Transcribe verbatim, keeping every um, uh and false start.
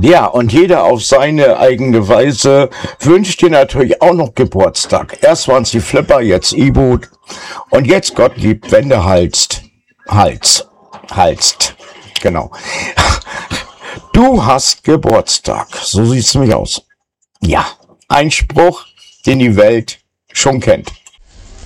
Ja, und jeder auf seine eigene Weise wünscht dir natürlich auch noch Geburtstag. Erst waren es die Flipper, jetzt E-Boot und jetzt Gottlieb, wenn du halst. Hals. Halst. Genau. Du hast Geburtstag. So sieht's nämlich aus. Ja, ein Spruch, den die Welt schon kennt.